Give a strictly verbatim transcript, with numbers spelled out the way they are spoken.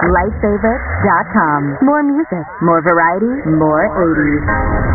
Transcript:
lightsaver dot com. More music, more variety, more eighties.